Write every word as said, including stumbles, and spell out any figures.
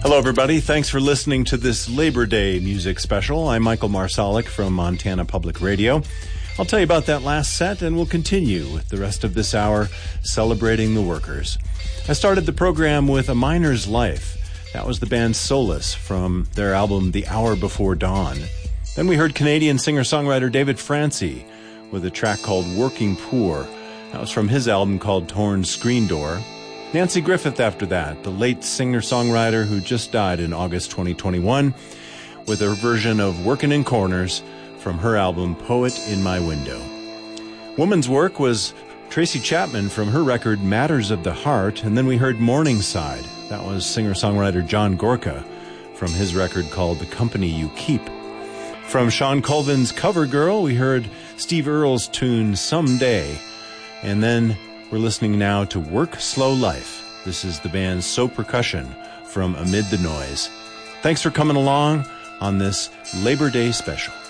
Hello, everybody. Thanks for listening to this Labor Day music special. I'm Michael Marsalic from Montana Public Radio. I'll tell you about that last set, and we'll continue with the rest of this hour celebrating the workers. I started the program with A Miner's Life. That was the band Solace from their album The Hour Before Dawn. Then we heard Canadian singer-songwriter David Francie with a track called Working Poor. That was from his album called Torn Screen Door. Nancy Griffith after that, the late singer-songwriter who just died in August twenty twenty-one, with a version of Workin' in Corners from her album Poet in My Window. Woman's work was Tracy Chapman from her record Matters of the Heart, and then we heard Morningside. That was singer-songwriter John Gorka from his record called The Company You Keep. From Sean Colvin's Cover Girl, we heard Steve Earle's tune Someday, and then we're listening now to Work Slow Life. This is the band So Percussion from Amid the Noise. Thanks for coming along on this Labor Day special.